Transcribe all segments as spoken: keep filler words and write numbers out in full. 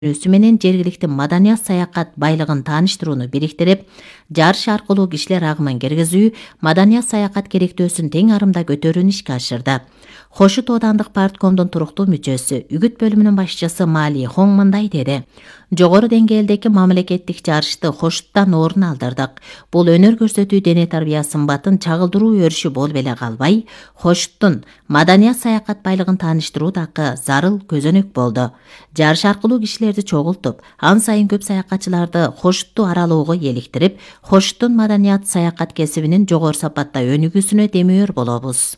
өсү менен жергиликтүү маданият саякат байлыгын тааныштырууну бириктирип, жарыш аркылуу кишилер агымын киргизүү, маданият саякат керектөөсүн тең арымда көтөрүүнү ишке ашырды. Хошут Оодандык парткомдун туруктуу мүчөсү, үгүт бөлүмүнүн башчысы Мали Хоң мындай деди. Жогору деңгээлдеги мамлекеттик жарышты Хошуттан орун алдырдык. Бул өнөр көрсөтүү дене тарбия сымбатын чагылдыруу өрүшү болуп эле калбай, Хошуттун маданият саякат байлыгын тааныштыруу дагы зарыл көзөнөк болду. Жарыш аркылуу кишилерди чогултуп, ан сайын көп саякатчыларды Хошутту аралоого эликтирип, Хошуттун маданият саякат кесибинин жогору сапатта өнүгүүсүнө демөөр болобуз.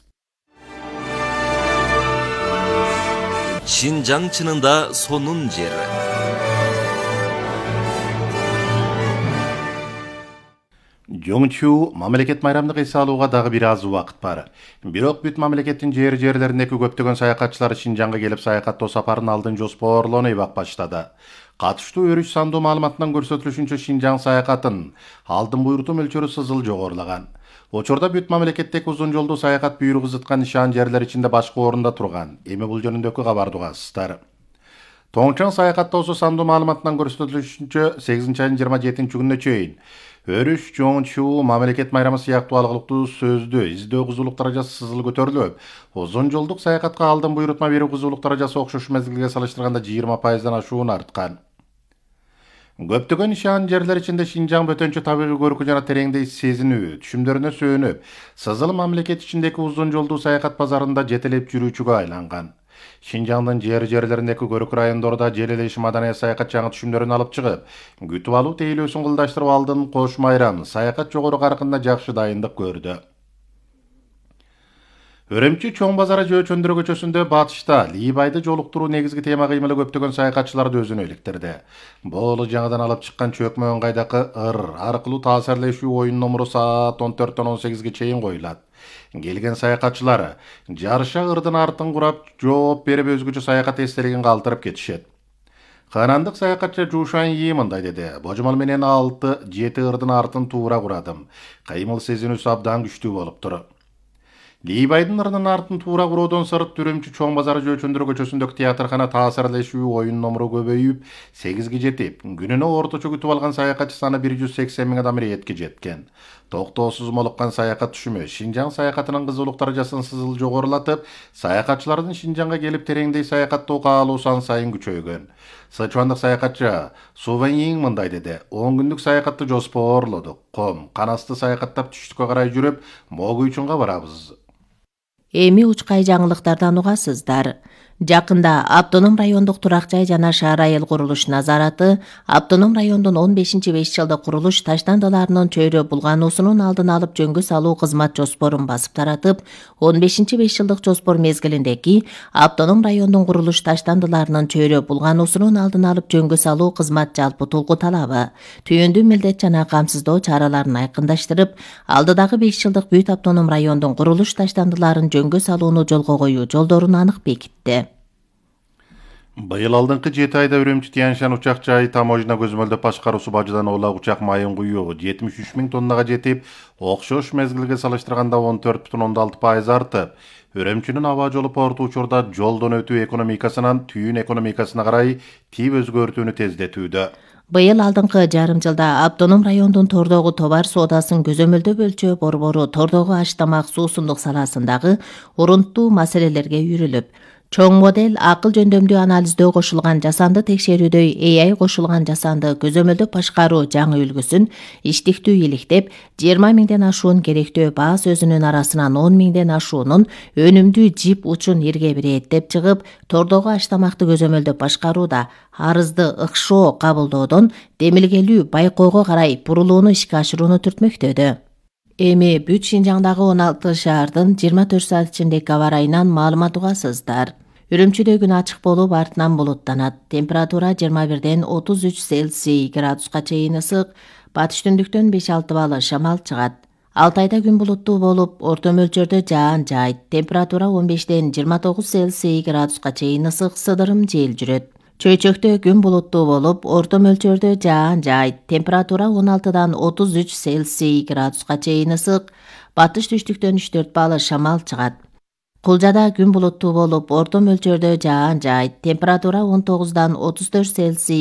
Шинжаң чынында сонун жери. Жоңчу мамлекет майрамдык эс алууга дагы бир аз убакыт бар. Бирок бүт мамлекеттин жер жерлеринеки көптөгөн саякатчылар Шинжаңга келип саякаттоо сапарын алдын жоспорлону эбак баштады. Катыштуу өрүш сандуу маалыматынан көрсөтүлүшүнчө Шинжаң саякатын алдын буйрутуу мөлчөрү сызыл жогорулаган. Учурда бүт мамлекеттеги узун жолдуу саякат буйругу ызыткан нишан жерлер ичинде башкы орунда турган. Эми бул жөнүндөгү кабарды угасыздар. Тоңчоң саякаттоосу сандуу маалыматынан көрсөтүлүшүнчө сегизинчи айдын жыйырма жетинчи күнүнө чейин өрүш, жоңчу, мамлекет майрамы сыяктуу алгылыктуу сөздү издөө кызуулук даражасы сызыл көтөрүлүп, узун жолдук саякатка алдын буйрутма берүү кызуулук даражасы окшош мезгилге салыштырганда жыйырма пайыздан ашуун арткан. Көптөгөн нишан жерлер ичинде Шинжаң бөтөнчө табигый көркү жана тереңдей сезинүү, түшүмдөрүнө сөөнүп, сызыл мамлекет ичиндеги узун жолдуу саякат базарында жетелеп жүрүүчүгө айланган. Шинжаңдын жер жерлериндеги көрүк райондордо желелеши маданият саякат жаңы түшүмдөрүн алып чыгып, күтүп алуу тейлөөсүн кылдаштырып алдын кош майрам саякат жогору каркында жакшы дайындык көрдү. Өрөмчү чоң базары жөө чөндүрө көчөсүндө батышта Лийбайды жолуктуруу негизги тема кыймылы көптөгөн саякатчыларды өзүнө иликтирди. Бул жаңыдан алып чыккан чөкмө ыңгайдагы ыр аркылуу таасирлешүү оюн номуру саат он төрттөн он сегизге чейин коюлат. Келген саякатчылар жарыша ырдын артын курап жооп берип өзгөчө саякат эстелигин калтырып кетишет. Ханандык саякатчы Жушан Йи мындай деди. Божомол менен алты жети ырдын артын туура курадым. Кыймыл сезинүүсү абдан күчтүү болуп тур. Лийбайдын ырдын артын туура куроодон сырт Үрөмчү чоң базары жөө чөндүрө көчөсүндөгү театркана таасирлешүү оюн номуру көбөйүп, сегизге жетип, күнүнө орточо күтүп алган саякатчы саны бир жүз сексен миң адам иретке жеткен. Токтоосуз молуккан саякат түшүмү Шинжаң саякатынын кызуулук даражасын сызыл жогорулатып, саякатчылардын Шинжаңга келип тереңдей саякаттоо каалоосу сан сайын күчөйгөн. Сычуандык саякатчы Суван Йиң мындай деди. он күндүк саякатты жоспорлодук. Ком, канасты саякаттап түштүккө карай жүрүп, Могуйчунга барабыз. Эми учкай жаңылыктардан угасыздар. Жакында Автоном райондук турак жай жана шаар айыл курулуш назараты Автоном райондун он бешинчи беш жылдык курулуш таштандыларынын чөйрө булгануусунун алдын алып жөнгө салуу кызмат жоспорун басып таратып, он бешинчи беш жылдык жоспор мезгилиндеги Автоном райондун курулуш таштандыларынын чөйрө булгануусунун алдын алып жөнгө салуу кызмат жалпы толку талабы, түйүндүү милдет жана камсыздоо чараларын айкындаштырып, алдыдагы беш жылдык бүт Автоном райондун курулуш таштандыларын жөнгө салууну жолго коюу жолдорун анык бекитти. Быйыл алдыңкы жети айда Үрөмчү Тянь-Шань учак жай таможня көзөмөлдөп башкаруусу бажыдан улак учак майын куюу жетимиш үч миң тоннага жетип, окшош мезгилге салыштырганда он төрт бүтүн ондон алты пайыз артып, Үрөмчүнүн аба жолу порту учурда жолдон өтүү экономикасынан түйүн экономикасына карай тийип өзгөртүүнү тездетүүдө. Быйыл алдыңкы жарым жылда Автоном райондун тордогу товар соодасын көзөмөлдөө өлчөө борбору тордогу аш тамак суусундук саласындагы урунттуу маселелерге үйрүлүп, чоң модель акыл жөндөмдүү анализдөө кошулган жасанды текшерүүдөй A I кошулган жасанды көзөмөлдөп башкаруу жаңы үлгүсүн иштиктүү иликтеп, жыйырма миңден ашуун керектөө баа сөзүнүн арасынан он миңден ашуунун өнүмдүү жип учун ирге бирэттеп чыгып, тордогу аш тамакты көзөмөлдөп башкарууда арызды ыкшоо кабылдоодон демилгелүү байкоого карай бурулууну ишке ашырууну түртмөктөдү. Эми бүт Шинжаңдагы он алты шаардын жыйырма төрт саат ичиндеги аба ырайынан маалымат угасыздар. Үрөмчүдө күн ачык болуп, артынан булуттанат. Температура жыйырма бирден отуз үч Цельсий градуска чейин ысык, батыш түндүктөн беш алты балл шамал чыгат. Алтайда күн булуттуу болуп, орто мөлчөрдө жаан жаайт. Температура он бештен жыйырма тогуз Цельсий градуска чейин ысык, сыдырым жел жүрөт. Чөйчөктө күн булуттуу болуп, орто мөлчөрдө жаан жаайт. Температура он алтыдан отуз үч Цельсий градуска чейин ысык, батыш түштүктөн үч төрт балл шамал чыгат. Кулжада күн булуттуу болуп, орто мөлчөрдө жаан жаайт. Температура он тогуздан отуз төрт Цельсий